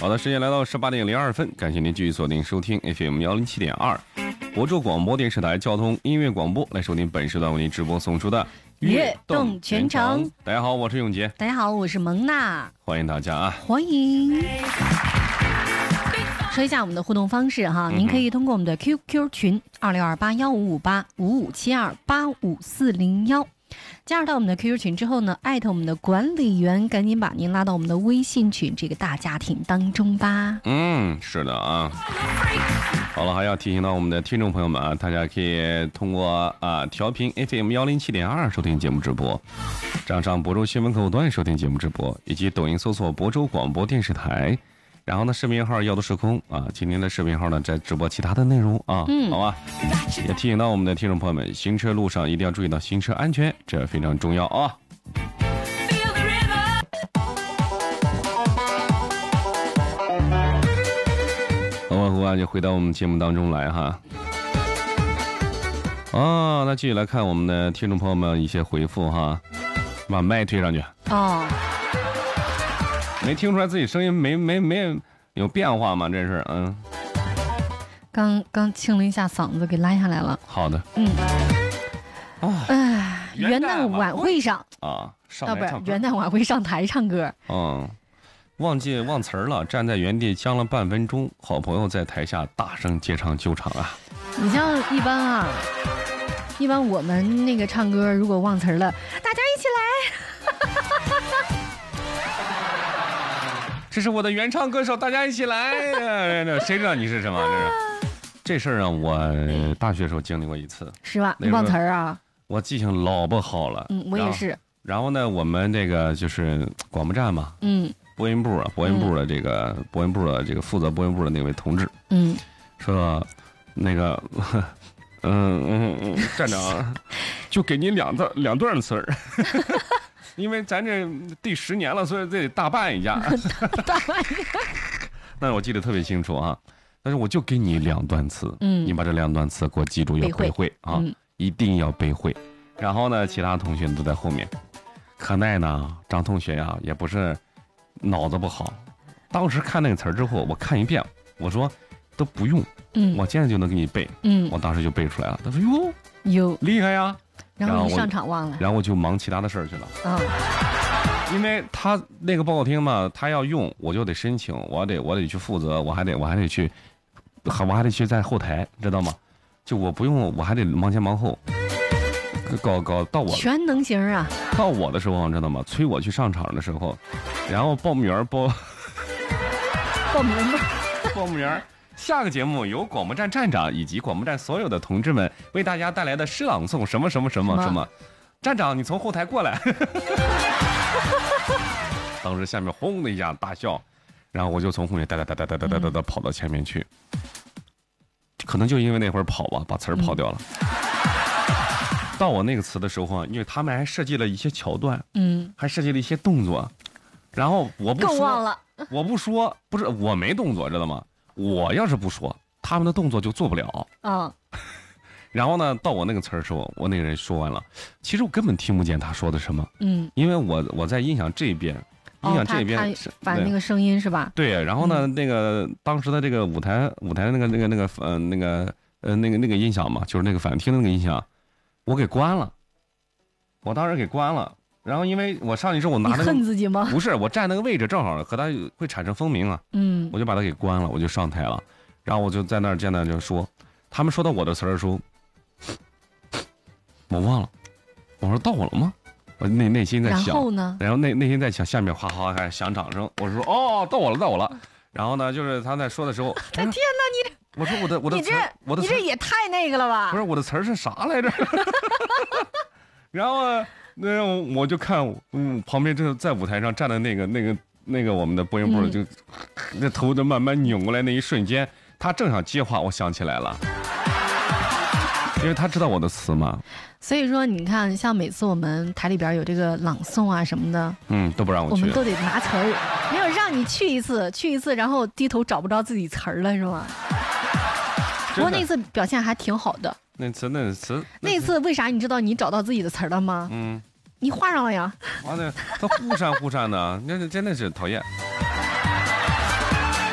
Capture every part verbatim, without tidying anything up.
好的，时间来到十八点零二分，感谢您继续锁定收听 F M 幺零七点二，亳州广播电视台交通音乐广播，来收听本时段为您直播送出的悦动全程。 大家好，我是永杰。 大家好，我是蒙娜。 欢迎大家啊！ 欢迎。说一下我们的互动方式哈，您可以通过我们的 Q Q 群二六二八幺五五八五五七二八五四零幺。加入到我们的 Q Q 群之后呢，艾特我们的管理员，赶紧把您拉到我们的微信群这个大家庭当中吧。 嗯，是的啊。好了，还要提醒到我们的听众朋友们啊，大家可以通过啊调频 F M 幺零七点二收听节目直播，掌上亳州新闻客户端收听节目直播，以及抖音搜索亳州广播电视台。然后呢，视频号要的时空啊，今天的视频号呢在直播其他的内容啊，嗯，好吧。也提醒到我们的听众朋友们，行车路上一定要注意到行车安全，这非常重要啊。好吧，好吧，就回到我们节目当中来哈。啊，那继续来看我们的听众朋友们一些回复哈，把麦推上去。 哦。 没听出来自己声音没没没有变化吗？这是嗯， 刚刚清了一下嗓子，给拉下来了。 好的， 嗯， 哦， 哎，元旦晚会上啊，上啊不是元旦晚会上台唱歌， 嗯，忘记忘词儿了，站在原地僵了半分钟，好朋友在台下大声接唱救场啊。 你像一般啊，一般我们那个唱歌如果忘词儿了，大家一起来。 这是我的原唱歌手，大家一起来！谁知道你是什么？这是这事儿啊，我大学时候经历过一次， 是吧？你忘词儿啊？ 我记性老不好了。 嗯，我也是。 然后呢，我们这个就是广播站嘛， 嗯， 播音部啊，播音部的这个、嗯、播音部的这个负责播音部的那位同志， 嗯， 说那个，嗯嗯嗯，站长，就给您两段两段词儿。因为咱这第十年了，所以这得大办一下。 大办一下。 但是我记得特别清楚啊，但是我就给你两段词，嗯，你把这两段词给我记住，要背会啊，嗯、一定要背会。然后呢，其他同学都在后面。可奈呢，张同学呀、啊，也不是脑子不好，当时看那个词儿之后，我看一遍，我说都不用，嗯，我现在就能给你背，嗯，我当时就背出来了。他说哟哟， 厉害呀！ 然后你上场忘了， 然后我就忙其他的事儿去了。 啊、 嗯，因为他那个报告厅嘛，他要用，我就得申请，我得我得去负责，我还得我还得去，我还得去在后台，知道吗？就我不用，我还得忙前忙后，搞搞到我全能型啊！ 到我的时候，知道吗？催我去上场的时候，然后报名报报名吧， 报名。下个节目由广播站站长以及广播站所有的同志们为大家带来的诗朗诵什么什么什么什么，站长你从后台过来。当时下面轰的一下大笑，然后我就从后面哒哒哒哒哒哒哒哒哒跑到前面去，可能就因为那会儿跑吧，把词儿跑掉了。到我那个词的时候啊，因为他们还设计了一些桥段，嗯，还设计了一些动作，然后我不说， 更忘了， 我不说，不是我没动作，知道吗？我要是不说，他们的动作就做不了。嗯，然后呢，到我那个词儿的时候，我那个人说完了，其实我根本听不见他说的什么。嗯，因为我我在音响这边，音响这边、 哦、反那个声音是吧？ 对，然后呢，嗯、那个当时的这个舞台舞台那个那个那个呃那个呃那个那个音响嘛，就是那个反厅的那个音响，我给关了，我当时给关了。然后因为我上去之后，我拿那个， 你恨自己吗？ 不是，我站那个位置正好和他会产生风鸣啊。嗯，我就把他给关了，我就上台了。然后我就在那儿在那儿就说，他们说到我的词儿的时候，我忘了，我说到我了吗？我内内心在想， 然后呢？ 然后内内心在想，下面哗哗开始响掌声。我说哦，到我了，到我了。然后呢，就是他在说的时候， 哎天哪，你这， 我说我的我的词，我的你这也太那个了吧？ 不是我的词儿是啥来着？然后。那我就看，嗯，旁边这在舞台上站的那个、那个、那个我们的播音部的就，嗯、那头就慢慢扭过来，那一瞬间，他正想接话，我想起来了，因为他知道我的词嘛。 所以说，你看，像每次我们台里边有这个朗诵啊什么的， 嗯，都不让我去， 我们都得拿词儿，没有让你去一次，去一次，然后低头找不着自己词儿了，是吗？不过那次表现还挺好的。 那词那词那次为啥你知道你找到自己的词儿了吗？嗯，你画上了呀。 完了，他忽闪忽闪的，那真的是讨厌。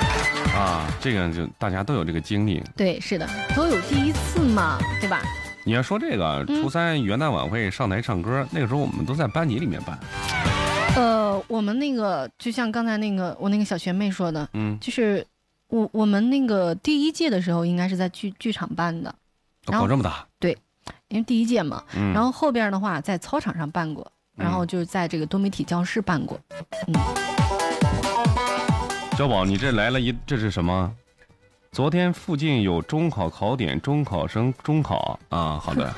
啊，这个就大家都有这个经历。 对，是的，都有第一次嘛，对吧？ 你要说这个初三元旦晚会上台唱歌，嗯、那个时候我们都在班级里面办。 呃，我们那个就像刚才那个我那个小学妹说的， 嗯， 就是我我们那个第一届的时候应该是在剧剧场办的， 然后搞这么大。 对，因为第一届嘛， 嗯、 然后后边的话在操场上办过，然后就是在这个多媒体教室办过。嗯， 小宝，你这来了一这是什么？昨天附近有中考考点，中考生中考啊，好的。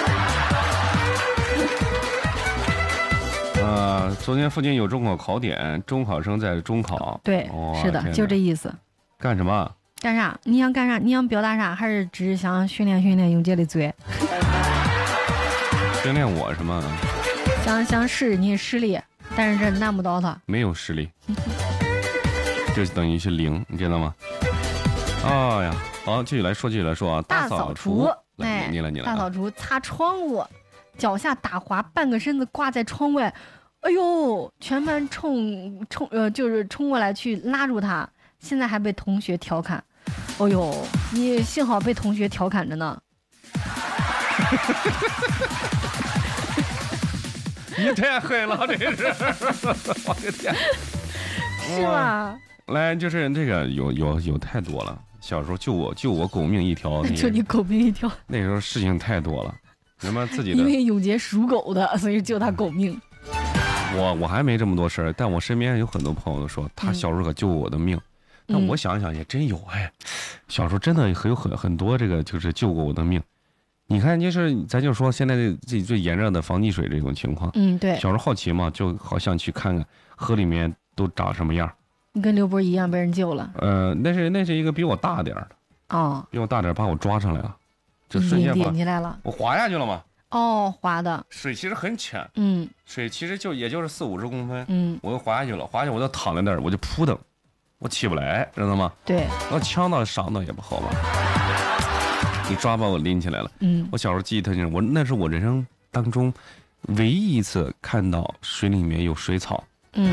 呃，昨天附近有中考考点，中考生在中考。 对，哦、是的，就这意思。 干什么？ 干啥？你想干啥？你想表达啥？还是只是想训练训练永杰的嘴？ 训练我什么？ 想想使你实力，但是这难不倒他。 没有实力，这就等于是零，你知道吗？哎呀，好，继续来说，继续来说啊！ 大扫除， 哎，你了你了。 大扫除，擦窗户，脚下打滑，半个身子挂在窗外，哎呦，全班冲冲呃，就是冲过来去拉住他，现在还被同学调侃。哎呦，你幸好被同学调侃着呢。 你太狠了，这是！我的天， 是吧？ 来，就是这个有有有太多了。小时候救我救我狗命一条， 救你狗命一条。 那时候事情太多了，什么自己的。 因为永杰属狗的，所以救他狗命。 我我还没这么多事儿，但我身边有很多朋友说他小时候可救我的命。嗯、但我想想也真有哎，小时候真的很有很很多这个就是救过我的命。你看，就是咱就说现在这最炎热的防溺水这种情况， 嗯，对。 小时候好奇嘛，就好像去看看河里面都长什么样。 你跟刘波一样被人救了。 呃，那是那是一个比我大点儿的， 哦， 比我大点儿把我抓上来了，就瞬间顶起来了， 我滑下去了嘛。 哦，滑的。 水其实很浅， 嗯， 水其实就也就是四五十公分， 嗯， 我又滑下去了，滑下去我就躺在那儿，我就扑腾，我起不来，知道吗？ 对， 那呛到伤到也不好吧。你抓把我拎起来了， 嗯， 我小时候记忆特清，我那是我人生当中唯一一次看到水里面有水草。 嗯，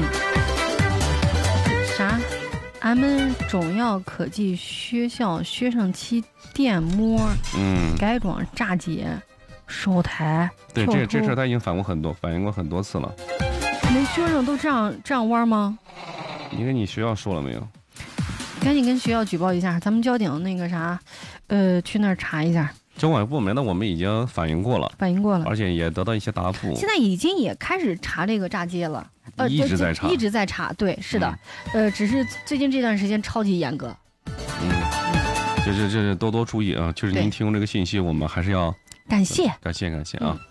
啥？俺们中药科技学校学生骑电摩， 嗯， 改装炸街、收台。 对，这这事他已经反过很多，反映过很多次了。 你们学生都这样这样玩吗？ 你跟你学校说了没有？ 赶紧跟学校举报一下，咱们交警那个啥，呃，去那儿查一下。 交管部门呢，我们已经反映过了， 反映过了， 而且也得到一些答复。 现在已经也开始查这个炸街了， 呃，一直在查， 一直在查。对，是的，嗯、呃，只是最近这段时间超级严格。 嗯，这这这多多注意啊！就是您提供这个信息，我们还是要感谢， 感谢感谢啊！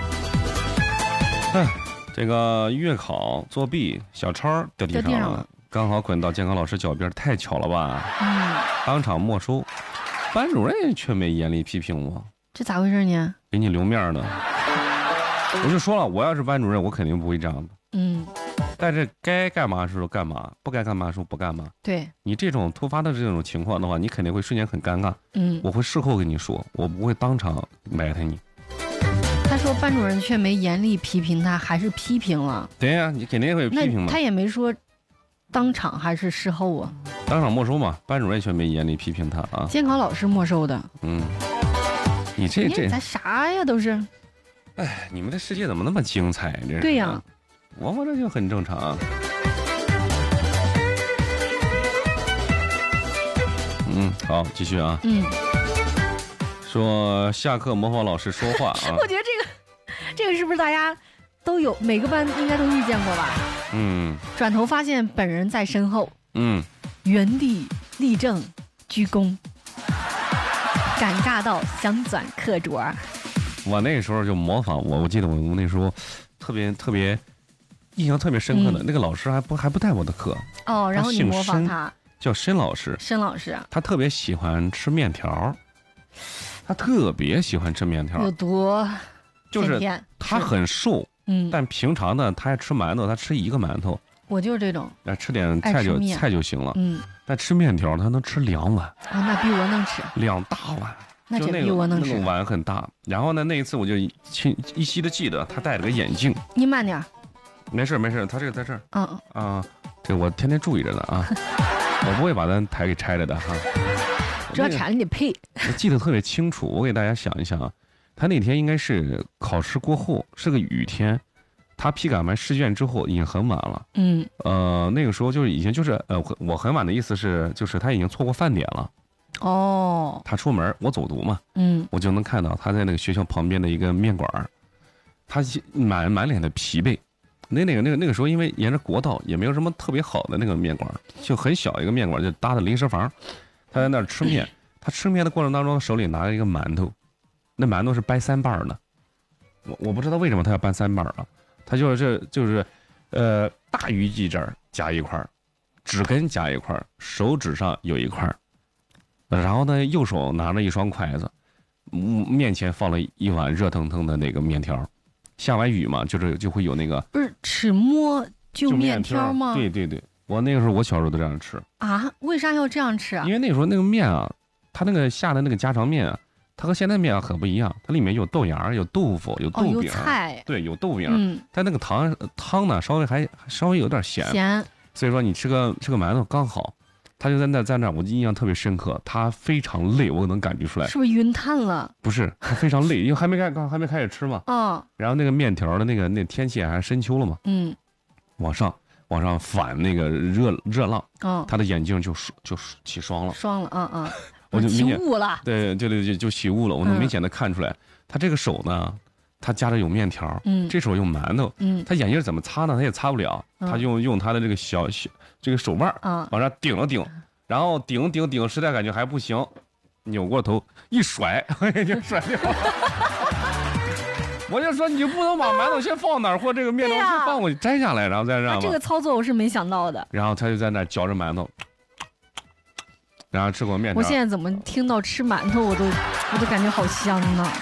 嗯，这个月考作弊，小抄掉地上了。了刚好滚到监考老师脚边，太巧了吧？ 嗯， 当场没收，班主任却没严厉批评我， 这咋回事呢？ 给你留面呢。我就说了，我要是班主任，我肯定不会这样的。 嗯， 但是该干嘛时候干嘛，不该干嘛时候不干嘛。 对， 你这种突发的这种情况的话，你肯定会瞬间很尴尬。 嗯， 我会事后跟你说，我不会当场埋汰你。 他说班主任却没严厉批评他，还是批评了。 对呀、啊，你肯定会批评嘛。 他也没说。当场还是事后啊？ 当场没收嘛，班主任却没严厉批评他啊。 监考老师没收的。 嗯，你这这咱啥呀都是。 哎，你们的世界怎么那么精彩？这是。 对呀、啊， 我我这就很正常啊。嗯，好，继续啊。 嗯。 说下课模仿老师说话啊。 我觉得这个，这个是不是大家都有？每个班应该都遇见过吧？ 嗯， 转头发现本人在身后， 嗯， 原地立正，鞠躬，尴尬到想转课桌。 我那时候就模仿我，我记得我我那时候特别特别印象特别深刻的、嗯、那个老师还不还不带我的课哦，然后你模仿他， 叫申老师， 申老师， 他特别喜欢吃面条，他特别喜欢吃面条， 有多就是他很瘦。 嗯， 但平常呢，他爱吃馒头，他吃一个馒头。 我就是这种， 哎，吃点菜就菜就行了。 嗯， 但吃面条他能吃两碗。 哦，那比我能吃。 两大碗， 那这比我能吃。 那个碗很大。然后呢，那一次我就清依稀的记得他戴了个眼镜。 你慢点。 没事没事，他这个在这儿。 嗯啊，这我天天注意着呢啊。 我不会把咱台给拆了的哈。 只要铲了你配。 我记得特别清楚，我给大家想一想啊，他那天应该是考试过后，是个雨天，他批改完试卷之后已经很晚了。 嗯， 呃，那个时候就是已经就是呃，我很晚的意思是，就是他已经错过饭点了。 哦， 他出门，我走读嘛， 嗯， 我就能看到他在那个学校旁边的一个面馆儿，他满满脸的疲惫。那那个那个那个时候，因为沿着国道也没有什么特别好的那个面馆，就很小一个面馆，就搭的临时房。他在那儿吃面，他吃面的过程当中，手里拿着一个馒头，那馒头是掰三瓣的。我我不知道为什么他要掰三瓣啊，他就是就是，呃，大鱼鸡胗夹一块，指根夹一块，手指上有一块，然后呢，右手拿着一双筷子，面前放了一碗热腾腾的那个面条。下完雨嘛，就是就会有那个不是吃馍就面条吗？ 对对对，我那个时候我小时候都这样吃啊。为啥要这样吃啊？ 因为那时候那个面啊，它那个下的那个家常面啊，它和现在面啊很不一样，它里面有豆芽、有豆腐、有豆饼、 哦、有菜， 对，有豆饼。 嗯， 但那个汤汤呢，稍微还稍微有点咸， 咸。 所以说你吃个吃个馒头刚好。他就在那在那，我印象特别深刻。他非常累，我能感觉出来。 是不是晕碳了？ 不是，他非常累，因为还没开还没开始吃嘛。 嗯。 然后那个面条的那个那天气还深秋了嘛。 嗯。 往上往上反那个热热浪。 嗯。 他的眼睛就就起霜了。 霜了，嗯嗯。 我就起雾了。 对对对，就就起雾了。我能明显的看出来，嗯、他这个手呢，他夹着有面条， 嗯， 这手用馒头， 嗯， 他眼睛怎么擦呢？他也擦不了， 嗯、 他用用他的这个小小这个手腕， 嗯， 往上顶了顶。然后顶顶顶，实在感觉还不行，扭过头一甩，眼睛甩掉了。我就说你就不能把馒头先放哪儿，或这个面条先放过去摘下来，然后再让。 这个操作我是没想到的。 然后他就在那嚼着馒头，然后吃过面条。 我现在怎么听到吃馒头，我都我都感觉好香呢。